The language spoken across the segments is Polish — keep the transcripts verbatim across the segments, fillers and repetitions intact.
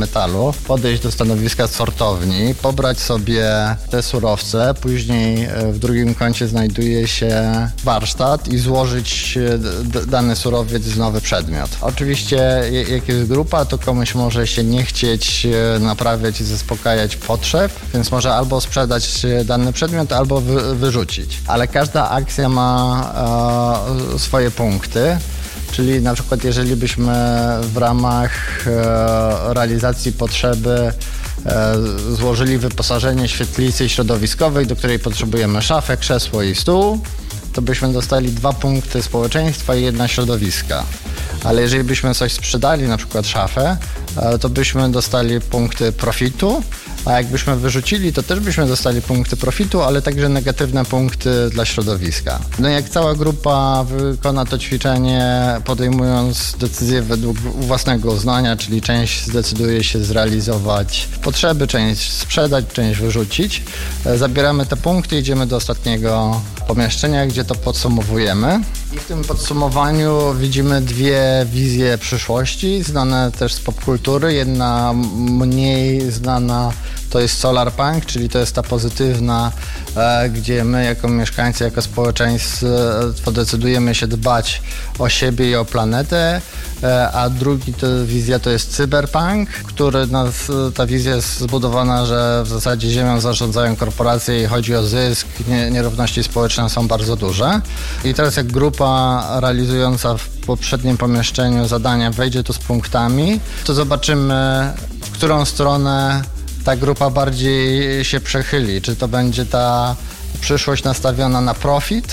metalu, podejść do stanowiska sortowni, pobrać sobie te surowce, później w drugim kącie znajduje się warsztat i złożyć d- dany surowiec w nowy przedmiot. Oczywiście jak jest grupa, to komuś może się nie chcieć naprawiać i zaspokajać potrzeb, więc może albo sprzedać dany przedmiot, albo wy- wyrzucić. Ale każda akcja ma e, swoje punkty. Czyli na przykład jeżeli byśmy w ramach e, realizacji potrzeby e, złożyli wyposażenie świetlicy środowiskowej, do której potrzebujemy szafę, krzesło i stół, to byśmy dostali dwa punkty społeczeństwa i jedna środowiska. Ale jeżeli byśmy coś sprzedali, na przykład szafę, e, to byśmy dostali punkty profitu, a jakbyśmy wyrzucili, to też byśmy dostali punkty profitu, ale także negatywne punkty dla środowiska. No jak cała grupa wykona to ćwiczenie, podejmując decyzję według własnego uznania, czyli część zdecyduje się zrealizować potrzeby, część sprzedać, część wyrzucić, zabieramy te punkty, idziemy do ostatniego pomieszczenia, gdzie to podsumowujemy. I w tym podsumowaniu widzimy dwie wizje przyszłości, znane też z popkultury. Jedna mniej znana to jest solarpunk, czyli to jest ta pozytywna, e, gdzie my jako mieszkańcy, jako społeczeństwo decydujemy się dbać o siebie i o planetę, e, a drugi to wizja to jest cyberpunk, który nas, ta wizja jest zbudowana, że w zasadzie ziemią zarządzają korporacje i chodzi o zysk, nie, nierówności społeczne są bardzo duże. I teraz jak grupa realizująca w poprzednim pomieszczeniu zadania wejdzie tu z punktami, to zobaczymy, w którą stronę ta grupa bardziej się przechyli. Czy to będzie ta przyszłość nastawiona na profit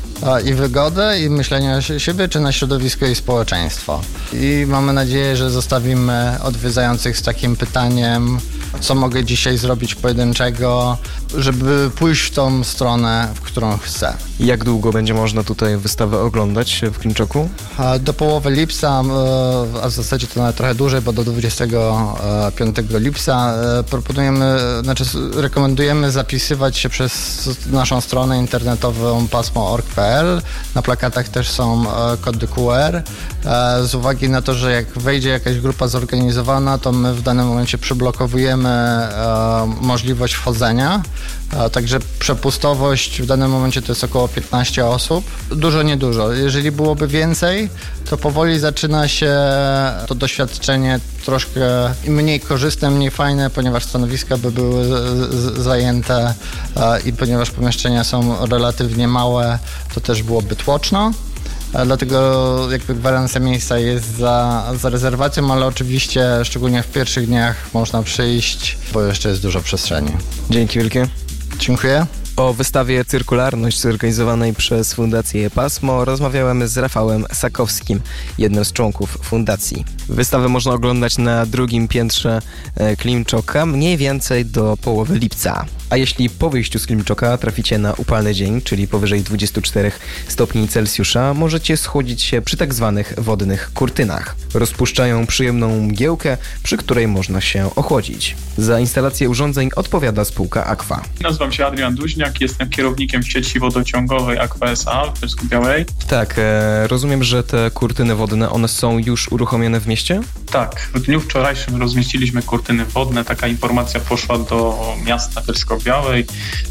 i wygodę i myślenie o siebie, czy na środowisko i społeczeństwo. I mamy nadzieję, że zostawimy odwiedzających z takim pytaniem, co mogę dzisiaj zrobić pojedynczego, żeby pójść w tą stronę, w którą chcę. Jak długo będzie można tutaj wystawę oglądać w Klimczoku? Do połowy lipca, a w zasadzie to nawet trochę dłużej, bo do dwudziestego piątego lipca proponujemy, znaczy rekomendujemy zapisywać się przez naszą stronę internetową pasmo kropka org kropka p l. Na plakatach też są kody Q R. Z uwagi na to, że jak wejdzie jakaś grupa zorganizowana, to my w danym momencie przyblokowujemy możliwość wchodzenia. Także przepustowość w danym momencie to jest około piętnaście osób. Dużo, niedużo. Jeżeli byłoby więcej, to powoli zaczyna się to doświadczenie troszkę mniej korzystne, mniej fajne, ponieważ stanowiska by były z- z- zajęte i ponieważ pomieszczenia są relatywnie małe, to też byłoby tłoczno. Dlatego jakby gwarancja miejsca jest za, za rezerwacją, ale oczywiście szczególnie w pierwszych dniach można przyjść, bo jeszcze jest dużo przestrzeni. Dzięki wielkie. Dziękuję. O wystawie Cyrkularność zorganizowanej przez Fundację Pasmo rozmawiałem z Rafałem Sakowskim, jednym z członków fundacji. Wystawę można oglądać na drugim piętrze Klimczoka mniej więcej do połowy lipca. A jeśli po wyjściu z Klimczoka traficie na upalny dzień, czyli powyżej dwadzieścia cztery stopni Celsjusza, możecie schłodzić się przy tak zwanych wodnych kurtynach. Rozpuszczają przyjemną mgiełkę, przy której można się ochłodzić. Za instalację urządzeń odpowiada spółka Aqua. Nazywam się Adrian Duźniak, jestem kierownikiem sieci wodociągowej Aqua S A w Bielsku-Białej. Tak, e, rozumiem, że te kurtyny wodne, one są już uruchomione w mieście? Tak, w dniu wczorajszym rozmieściliśmy kurtyny wodne, taka informacja poszła do miasta Bielsko-Białej.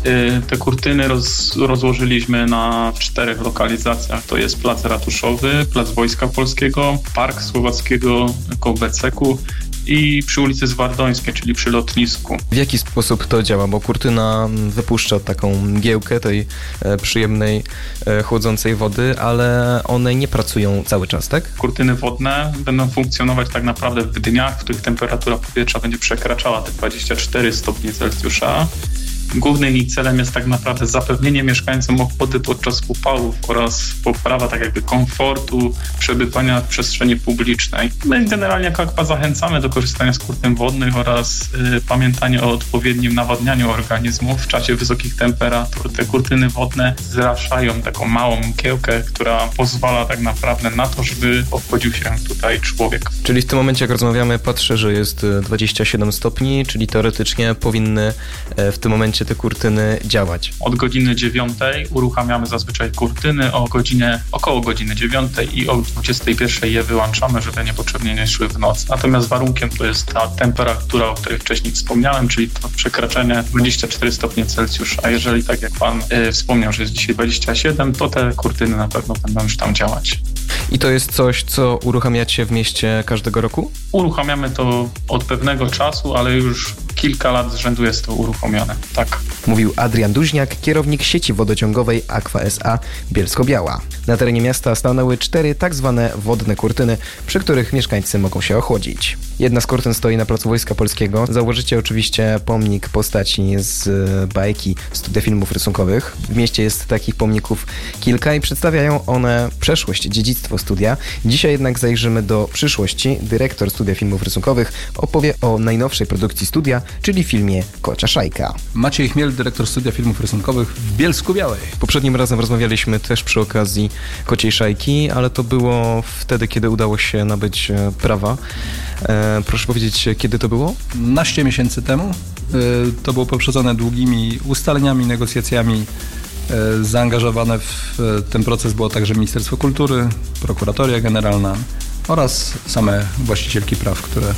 Te kurtyny roz, rozłożyliśmy na czterech lokalizacjach, to jest Plac Ratuszowy, Plac Wojska Polskiego, Park Słowackiego koło Beceku i przy ulicy Zwardońskiej, czyli przy lotnisku. W jaki sposób to działa? Bo kurtyna wypuszcza taką mgiełkę tej e, przyjemnej, e, chłodzącej wody, ale one nie pracują cały czas, tak? Kurtyny wodne będą funkcjonować tak naprawdę w dniach, w których temperatura powietrza będzie przekraczała te dwadzieścia cztery stopnie Celsjusza. Głównym ich celem jest tak naprawdę zapewnienie mieszkańcom ochłody podczas upałów oraz poprawa tak jakby komfortu przebywania w przestrzeni publicznej. My generalnie jako Aqua zachęcamy do korzystania z kurtyn wodnych oraz y, pamiętanie o odpowiednim nawadnianiu organizmu w czasie wysokich temperatur. Te kurtyny wodne zraszają taką małą mgiełkę, która pozwala tak naprawdę na to, żeby obchodził się tutaj człowiek. Czyli w tym momencie, jak rozmawiamy, patrzę, że jest dwadzieścia siedem stopni, czyli teoretycznie powinny w tym momencie zaczynacie te kurtyny działać? Od godziny dziewiątej uruchamiamy zazwyczaj kurtyny, o godzinie, około godziny dziewiątej i o dwudziestej pierwszej je wyłączamy, żeby niepotrzebnie nie szły w noc. Natomiast warunkiem to jest ta temperatura, o której wcześniej wspomniałem, czyli to przekraczanie dwadzieścia cztery stopnie Celsjusza. A jeżeli, tak jak pan y, wspomniał, że jest dzisiaj dwadzieścia siedem, to te kurtyny na pewno będą już tam działać. I to jest coś, co uruchamiacie w mieście każdego roku? Uruchamiamy to od pewnego czasu, ale już kilka lat z rzędu jest to uruchomione, tak. Mówił Adrian Duźniak, kierownik sieci wodociągowej Aqua S A Bielsko-Biała. Na terenie miasta stanęły cztery tak zwane wodne kurtyny, przy których mieszkańcy mogą się ochłodzić. Jedna z kurtyn stoi na placu Wojska Polskiego. Założycie oczywiście pomnik postaci z bajki Studia Filmów Rysunkowych. W mieście jest takich pomników kilka i przedstawiają one przeszłość, dziedzictwo studia. Dzisiaj jednak zajrzymy do przyszłości. Dyrektor Studia Filmów Rysunkowych opowie o najnowszej produkcji studia, czyli filmie Kocia Szajka. Maciej Chmiel, dyrektor Studia Filmów Rysunkowych w Bielsku-Białej. Poprzednim razem rozmawialiśmy też przy okazji Kociej Szajki, ale to było wtedy, kiedy udało się nabyć prawa. E, proszę powiedzieć, kiedy to było? naście miesięcy temu. E, to było poprzedzone długimi ustaleniami, negocjacjami. E, zaangażowane w e, ten proces było także Ministerstwo Kultury, Prokuratoria Generalna oraz same właścicielki praw, które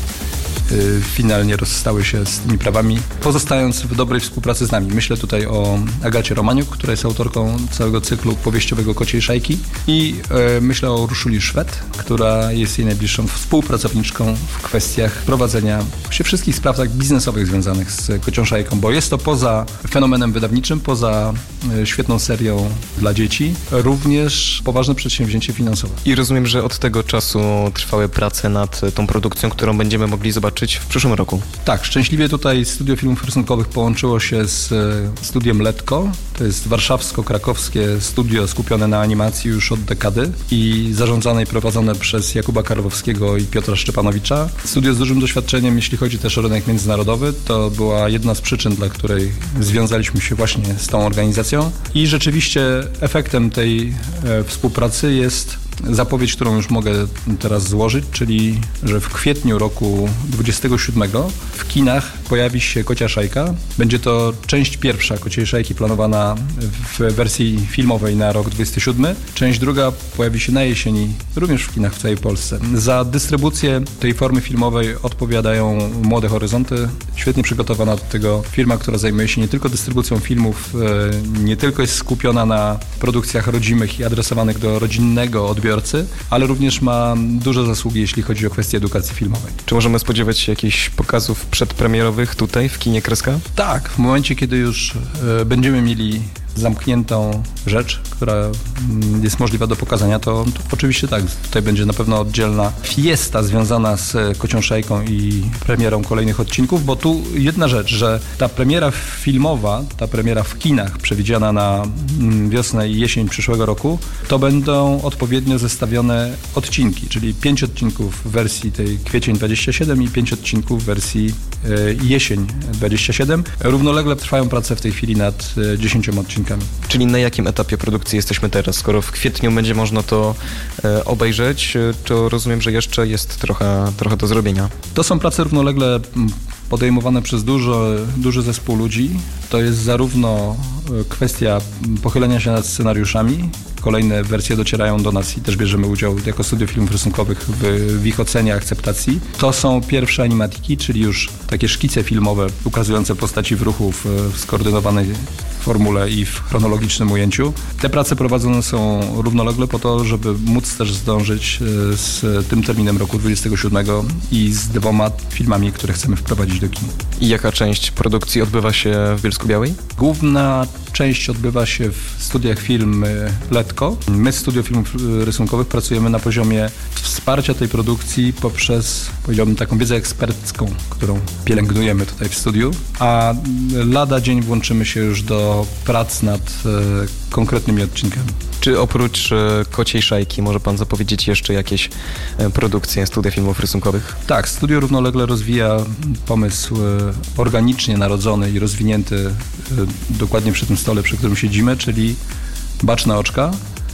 finalnie rozstały się z tymi prawami, pozostając w dobrej współpracy z nami. Myślę tutaj o Agacie Romaniuk, która jest autorką całego cyklu powieściowego Kociej Szajki i e, myślę o Urszuli Szwed, która jest jej najbliższą współpracowniczką w kwestiach prowadzenia się wszystkich spraw tak biznesowych związanych z Kocią Szajką, bo jest to poza fenomenem wydawniczym, poza e, świetną serią dla dzieci, również poważne przedsięwzięcie finansowe. I rozumiem, że od tego czasu trwały prace nad tą produkcją, którą będziemy mogli zobaczyć w przyszłym roku. Tak, szczęśliwie tutaj Studio Filmów Rysunkowych połączyło się z studiem Letko. To jest warszawsko-krakowskie studio skupione na animacji już od dekady i zarządzane i prowadzone przez Jakuba Karłowskiego i Piotra Szczepanowicza. Studio z dużym doświadczeniem, jeśli chodzi też o rynek międzynarodowy. To była jedna z przyczyn, dla której związaliśmy się właśnie z tą organizacją. I rzeczywiście efektem tej e, współpracy jest zapowiedź, którą już mogę teraz złożyć, czyli że w kwietniu roku dwudziestego siódmego w kinach pojawi się Kocia Szajka. Będzie to część pierwsza Kociej Szajki planowana w wersji filmowej na rok dwudziesty siódmy. Część druga pojawi się na jesieni, również w kinach w całej Polsce. Za dystrybucję tej formy filmowej odpowiadają Młode Horyzonty. Świetnie przygotowana do tego firma, która zajmuje się nie tylko dystrybucją filmów, nie tylko jest skupiona na produkcjach rodzimych i adresowanych do rodzinnego odbioru, ale również ma duże zasługi, jeśli chodzi o kwestie edukacji filmowej. Czy możemy spodziewać się jakichś pokazów przedpremierowych tutaj w kinie Kreska? Tak, w momencie, kiedy już y, będziemy mieli zamkniętą rzecz, która jest możliwa do pokazania, to, to oczywiście tak, tutaj będzie na pewno oddzielna fiesta związana z Kocią Szajką i premierą kolejnych odcinków, bo tu jedna rzecz, że ta premiera filmowa, ta premiera w kinach przewidziana na wiosnę i jesień przyszłego roku, to będą odpowiednio zestawione odcinki, czyli pięć odcinków w wersji tej kwiecień dwadzieścia siedem i pięć odcinków w wersji y, jesień dwadzieścia siedem. Równolegle trwają prace w tej chwili nad y, dziesięcioma odcinkami. Czyli na jakim etapie produkcji jesteśmy teraz? Skoro w kwietniu będzie można to e, obejrzeć, to rozumiem, że jeszcze jest trochę, trochę do zrobienia. To są prace równolegle podejmowane przez dużo, duży zespół ludzi. To jest zarówno kwestia pochylenia się nad scenariuszami. Kolejne wersje docierają do nas i też bierzemy udział jako Studio Filmów Rysunkowych w, w ich ocenie, akceptacji. To są pierwsze animatiki, czyli już takie szkice filmowe ukazujące postaci w ruchu w, w skoordynowanej formule i w chronologicznym ujęciu. Te prace prowadzone są równolegle po to, żeby móc też zdążyć z tym terminem roku dwudziestego siódmego i z dwoma filmami, które chcemy wprowadzić do kin. I jaka część produkcji odbywa się w Bielsku-Białej? Główna część odbywa się w studiach film Letko. My, Studio Filmów Rysunkowych, pracujemy na poziomie wsparcia tej produkcji poprzez, powiedziałbym, taką wiedzę ekspercką, którą pielęgnujemy tutaj w studiu, a lada dzień włączymy się już do prac nad e, konkretnymi odcinkami. Czy oprócz e, Kociej Szajki może pan zapowiedzieć jeszcze jakieś e, produkcje Studia Filmów Rysunkowych? Tak, studio równolegle rozwija pomysł e, organicznie narodzony i rozwinięty e, dokładnie przy tym stole, przy którym siedzimy, czyli Baczne Oczka.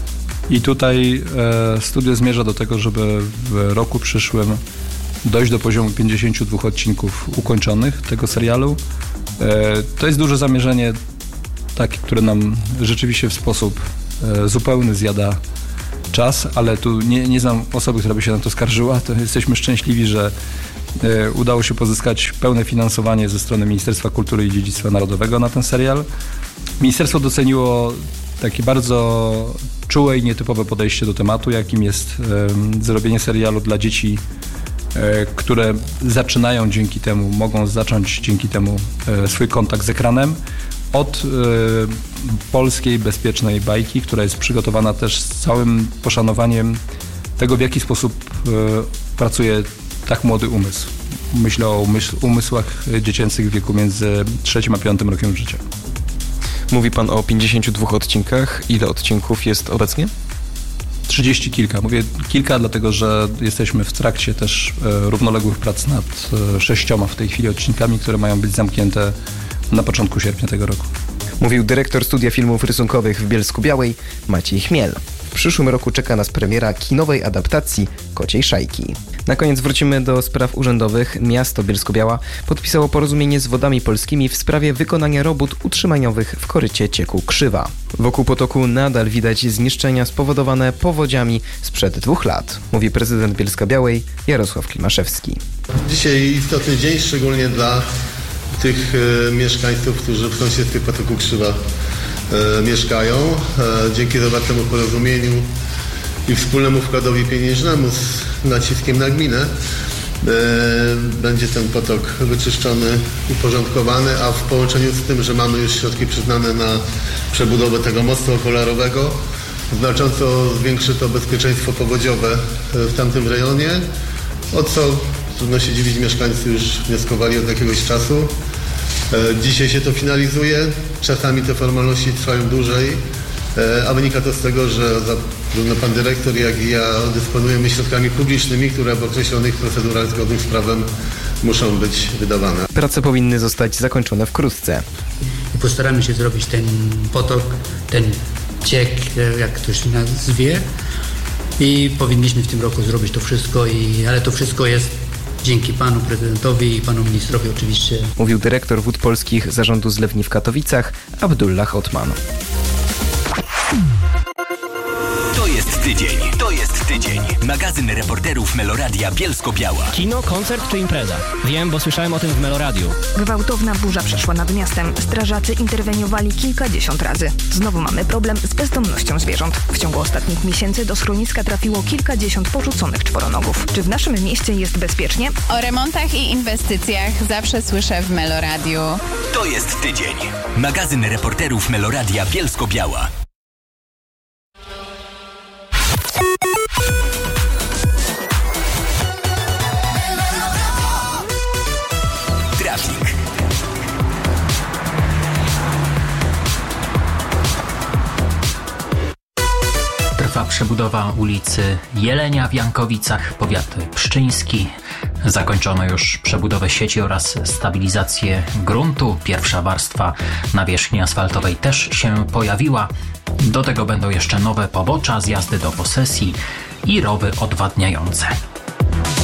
I tutaj e, studio zmierza do tego, żeby w roku przyszłym dojść do poziomu pięćdziesięciu dwóch odcinków ukończonych tego serialu To jest duże zamierzenie, takie, które nam rzeczywiście w sposób zupełny zjada czas, ale tu nie, nie znam osoby, która by się na to skarżyła. To jesteśmy szczęśliwi, że udało się pozyskać pełne finansowanie ze strony Ministerstwa Kultury i Dziedzictwa Narodowego na ten serial. Ministerstwo doceniło takie bardzo czułe i nietypowe podejście do tematu, jakim jest zrobienie serialu dla dzieci, które zaczynają dzięki temu, mogą zacząć dzięki temu swój kontakt z ekranem od polskiej, bezpiecznej bajki, która jest przygotowana też z całym poszanowaniem tego, w jaki sposób pracuje tak młody umysł. Myślę o umysł, umysłach dziecięcych w wieku między trzecim a piątym rokiem życia. Mówi pan o pięćdziesięciu dwóch odcinkach. Ile odcinków jest obecnie? Trzydzieści kilka. Mówię kilka, dlatego że jesteśmy w trakcie też e, równoległych prac nad e, sześcioma w tej chwili odcinkami, które mają być zamknięte na początku sierpnia tego roku. Mówił dyrektor Studia Filmów Rysunkowych w Bielsku-Białej Maciej Chmiel. W przyszłym roku czeka nas premiera kinowej adaptacji Kociej Szajki. Na koniec wrócimy do spraw urzędowych. Miasto Bielsko-Biała podpisało porozumienie z Wodami Polskimi w sprawie wykonania robót utrzymaniowych w korycie cieku Krzywa. Wokół potoku nadal widać zniszczenia spowodowane powodziami sprzed dwóch lat, mówi prezydent Bielska-Białej Jarosław Klimaszewski. Dzisiaj istotny dzień, szczególnie dla tych e, mieszkańców, którzy w sąsiedztwie potoku Krzywa e, mieszkają. E, dzięki zawartemu porozumieniu i wspólnemu wkładowi pieniężnemu z naciskiem na gminę e, będzie ten potok wyczyszczony, uporządkowany, a w połączeniu z tym, że mamy już środki przyznane na przebudowę tego mostu okularowego, znacząco zwiększy to bezpieczeństwo powodziowe w tamtym rejonie, o co trudno się dziwić, mieszkańcy już wnioskowali od jakiegoś czasu. Dzisiaj się to finalizuje, czasami te formalności trwają dłużej, a wynika to z tego, że zarówno pan dyrektor, jak i ja dysponujemy środkami publicznymi, które w określonych procedurach zgodnych z prawem muszą być wydawane. Prace powinny zostać zakończone wkrótce. I postaramy się zrobić ten potok, ten ciek, jak ktoś nazwie, i powinniśmy w tym roku zrobić to wszystko, i, ale to wszystko jest dzięki panu prezydentowi i panu ministrowi oczywiście. Mówił dyrektor Wód Polskich Zarządu Zlewni w Katowicach Abdullah Otman. To jest tydzień, to jest tydzień. Magazyn reporterów Meloradia Bielsko-Biała. Kino, koncert czy impreza? Wiem, bo słyszałem o tym w Meloradiu. Gwałtowna burza przeszła nad miastem. Strażacy interweniowali kilkadziesiąt razy. Znowu mamy problem z bezdomnością zwierząt. W ciągu ostatnich miesięcy do schroniska trafiło kilkadziesiąt porzuconych czworonogów. Czy w naszym mieście jest bezpiecznie? O remontach i inwestycjach zawsze słyszę w Meloradiu. To jest tydzień. Magazyn reporterów Meloradia Bielsko-Biała. Trafik. Trwa przebudowa ulicy Jelenia w Jankowicach, powiat pszczyński. Zakończono już przebudowę sieci oraz stabilizację gruntu. Pierwsza warstwa nawierzchni asfaltowej też się pojawiła. Do tego będą jeszcze nowe pobocza, zjazdy do posesji i rowy odwadniające.